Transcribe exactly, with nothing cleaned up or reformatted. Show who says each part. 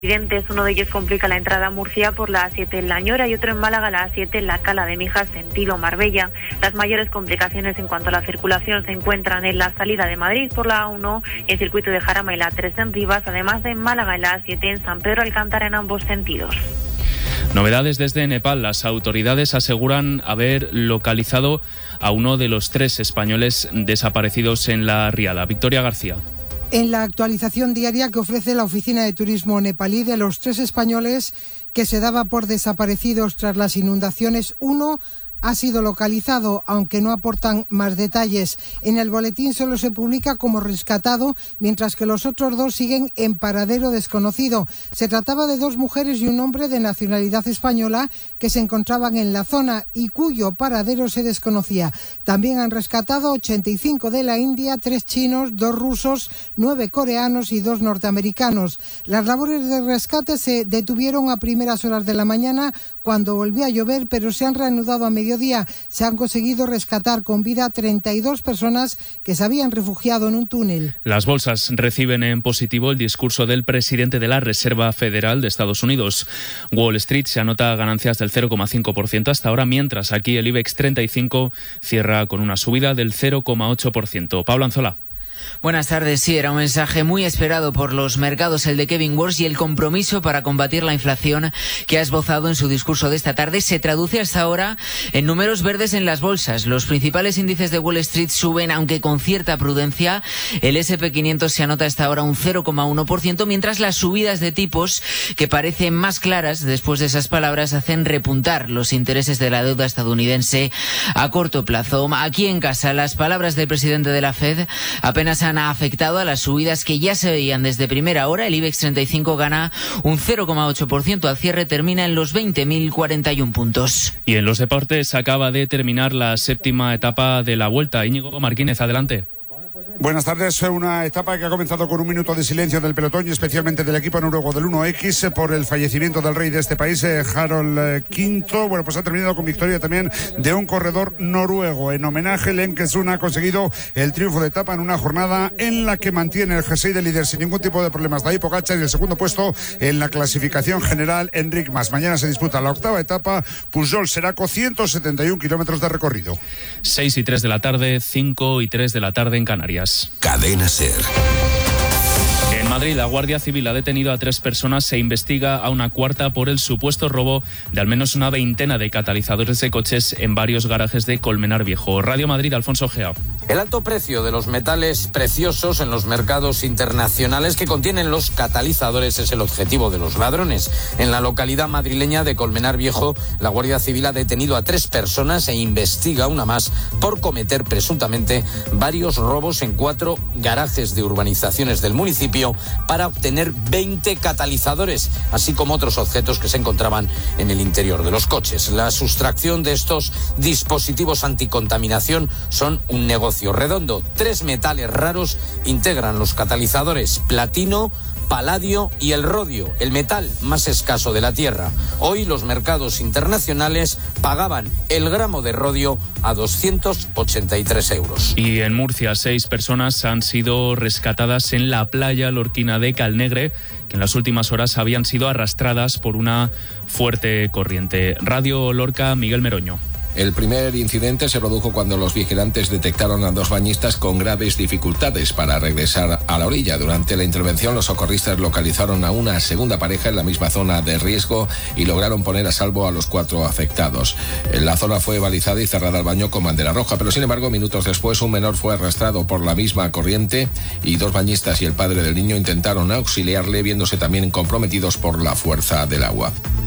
Speaker 1: accidentes. Uno de ellos complica la entrada a Murcia por la A siete en La Ñora y otro en Málaga, la A siete en la Cala de Mijas, sentido Marbella. Las mayores complicaciones en cuanto a la circulación se encuentran en la salida de Madrid por la A uno, el circuito de Jarama y la A tres en Rivas, además de en Málaga en la A siete en San Pedro Alcántara en ambos sentidos.
Speaker 2: Novedades desde Nepal. Las autoridades aseguran haber localizado a uno de los tres españoles desaparecidos en la riada. Victoria García.
Speaker 3: En la actualización diaria que ofrece la Oficina de Turismo nepalí de los tres españoles que se daba por desaparecidos tras las inundaciones, uno ha sido localizado, aunque no aportan más detalles. En el boletín solo se publica como rescatado, mientras que los otros dos siguen en paradero desconocido. Se trataba de dos mujeres y un hombre de nacionalidad española que se encontraban en la zona y cuyo paradero se desconocía. También han rescatado ochenta y cinco de la India, tres chinos, dos rusos, nueve coreanos y dos norteamericanos. Las labores de rescate se detuvieron a primeras horas de la mañana cuando volvió a llover, pero se han reanudado a mediodía. Se han conseguido rescatar con vida a treinta y dos personas que se habían refugiado en un túnel.
Speaker 2: Las bolsas reciben en positivo el discurso del presidente de la Reserva Federal de Estados Unidos. Wall Street se anota ganancias del cero coma cinco por ciento hasta ahora, mientras aquí el IBEX treinta y cinco cierra con una subida del cero coma ocho por ciento. Pablo Anzola.
Speaker 4: Buenas tardes. Sí, era un mensaje muy esperado por los mercados, el de Kevin Warsh, y el compromiso para combatir la inflación que ha esbozado en su discurso de esta tarde se traduce hasta ahora en números verdes en las bolsas. Los principales índices de Wall Street suben, aunque con cierta prudencia. El ese and pe quinientos se anota hasta ahora un cero coma uno por ciento, mientras las subidas de tipos, que parecen más claras después de esas palabras, hacen repuntar los intereses de la deuda estadounidense a corto plazo. Aquí en casa, las palabras del presidente de la Fed apenas han afectado a las subidas que ya se veían desde primera hora. El IBEX treinta y cinco gana un cero coma ocho por ciento. Al cierre termina en los veinte mil cuarenta y uno puntos.
Speaker 2: Y en los deportes acaba de terminar la séptima etapa de la Vuelta. Íñigo Martínez, adelante.
Speaker 5: Buenas tardes. Una etapa que ha comenzado con un minuto de silencio del pelotón y especialmente del equipo noruego del uno equis por el fallecimiento del rey de este país, Harald quinto. Bueno, pues ha terminado con victoria también de un corredor noruego. En homenaje, Lenkesund ha conseguido el triunfo de etapa en una jornada en la que mantiene el jersey de líder sin ningún tipo de problemas. Tadej Pogačar y el segundo puesto en la clasificación general, Enric Mas. Mañana se disputa la octava etapa, Pujol-Seraco, ciento setenta y uno kilómetros de recorrido.
Speaker 2: seis y tres de la tarde, cinco y tres de la tarde en Canarias.
Speaker 6: Cadena SER.
Speaker 2: En Madrid, la Guardia Civil ha detenido a tres personas. Se investiga a una cuarta por el supuesto robo de al menos una veintena de catalizadores de coches en varios garajes de Colmenar Viejo. Radio Madrid, Alfonso Gea.
Speaker 7: El alto precio de los metales preciosos en los mercados internacionales que contienen los catalizadores es el objetivo de los ladrones. En la localidad madrileña de Colmenar Viejo, la Guardia Civil ha detenido a tres personas e investiga una más por cometer presuntamente varios robos en cuatro garajes de urbanizaciones del municipio para obtener veinte catalizadores, así como otros objetos que se encontraban en el interior de los coches. La sustracción de estos dispositivos anticontaminación son un negocio redondo. Tres metales raros integran los catalizadores: platino, paladio y el rodio, el metal más escaso de la Tierra. Hoy los mercados internacionales pagaban el gramo de rodio a doscientos ochenta y tres euros.
Speaker 2: Y en Murcia, seis personas han sido rescatadas en la playa lorquina de Calnegre, que en las últimas horas habían sido arrastradas por una fuerte corriente. Radio Lorca, Miguel Meroño.
Speaker 6: El primer incidente se produjo cuando los vigilantes detectaron a dos bañistas con graves dificultades para regresar a la orilla. Durante la intervención, los socorristas localizaron a una segunda pareja en la misma zona de riesgo y lograron poner a salvo a los cuatro afectados. La zona fue balizada y cerrada al baño con bandera roja, pero sin embargo, minutos después, un menor fue arrastrado por la misma corriente y dos bañistas y el padre del niño intentaron auxiliarle, viéndose también comprometidos por la fuerza del agua.